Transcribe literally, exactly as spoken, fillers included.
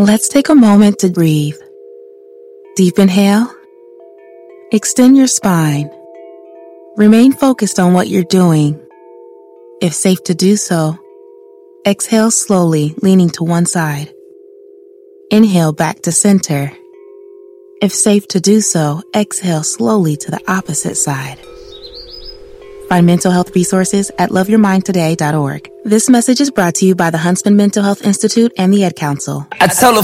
Let's take a moment to breathe. Deep inhale. Extend your spine. Remain focused on what you're doing. If safe to do so, exhale slowly, leaning to one side. Inhale back to center. If safe to do so, exhale slowly to the opposite side. Find mental health resources at love your mind today dot org. This message is brought to you by the Huntsman Mental Health Institute and the Ad Council. I tell